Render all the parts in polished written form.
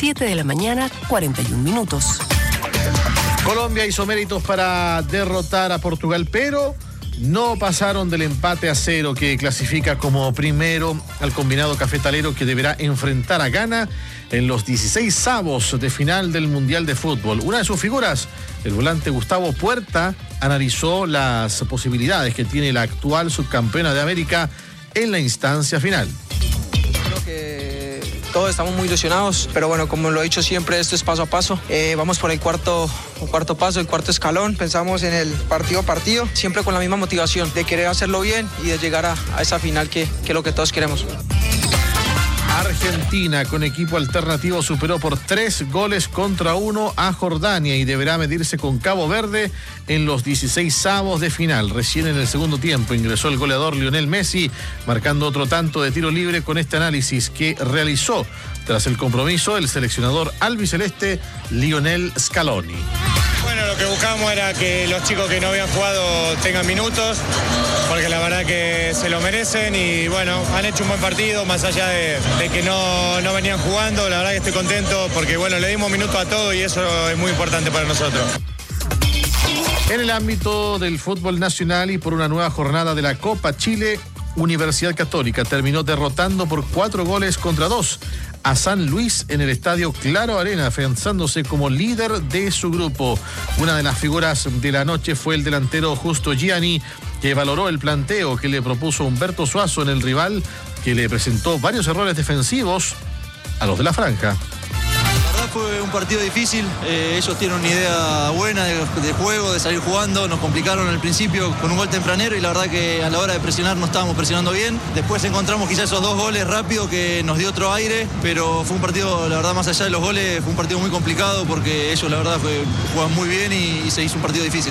7 de la mañana, 41 minutos. Colombia hizo méritos para derrotar a Portugal, pero no pasaron del empate a 0 que clasifica como primero al combinado cafetalero, que deberá enfrentar a Ghana en los 16avos de final del Mundial de Fútbol. Una de sus figuras, el volante Gustavo Puerta, analizó las posibilidades que tiene la actual subcampeona de América en la instancia final. Creo que todos estamos muy ilusionados, pero bueno, como lo he dicho siempre, esto es paso a paso. Vamos por el cuarto paso, el cuarto escalón. Pensamos en el partido a partido, siempre con la misma motivación de querer hacerlo bien y de llegar a esa final que es lo que todos queremos. Argentina, con equipo alternativo, superó por 3-1 a Jordania y deberá medirse con Cabo Verde en los 16avos de final. Recién en el segundo tiempo ingresó el goleador Lionel Messi, marcando otro tanto de tiro libre con este análisis que realizó tras el compromiso el seleccionador albiceleste Lionel Scaloni. Bueno, lo que buscamos era que los chicos que no habían jugado tengan minutos, porque la verdad que se lo merecen y bueno, han hecho un buen partido, más allá de que no venían jugando. La verdad que estoy contento porque bueno, le dimos minutos a todo y eso es muy importante para nosotros. En el ámbito del fútbol nacional y por una nueva jornada de la Copa Chile, Universidad Católica terminó derrotando por 4-2 a San Luis en el estadio Claro Arena, afianzándose como líder de su grupo. Una de las figuras de la noche fue el delantero Justo Gianni, que valoró el planteo que le propuso Humberto Suazo en el rival, que le presentó varios errores defensivos a los de la franja. Fue un partido difícil, ellos tienen una idea buena de juego, de salir jugando, nos complicaron al principio con un gol tempranero y la verdad que a la hora de presionar no estábamos presionando bien. Después encontramos quizás esos 2 goles rápidos que nos dio otro aire, pero fue un partido, la verdad, más allá de los goles, fue un partido muy complicado porque ellos la verdad juegan muy bien y se hizo un partido difícil.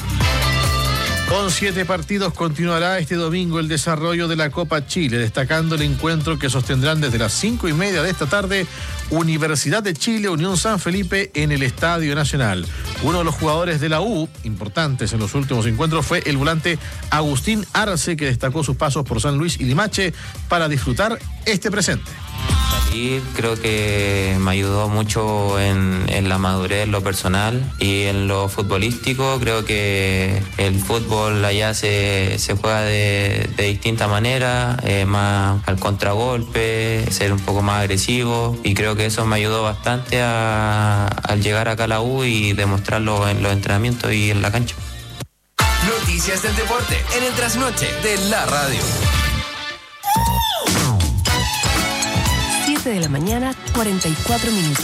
Con 7 partidos continuará este domingo el desarrollo de la Copa Chile, destacando el encuentro que sostendrán desde las 5:30 de esta tarde Universidad de Chile, Unión San Felipe en el Estadio Nacional. Uno de los jugadores de la U, importantes en los últimos encuentros, fue el volante Agustín Arce, que destacó sus pasos por San Luis y Limache para disfrutar este presente. Creo que me ayudó mucho en la madurez, en lo personal y en lo futbolístico. Creo que el fútbol allá se juega de distinta manera, más al contragolpe, ser un poco más agresivo, y creo que eso me ayudó bastante al llegar acá a la U y demostrarlo en los entrenamientos y en la cancha. Noticias del deporte en el trasnoche de la radio. 7 de la mañana, 44 minutos.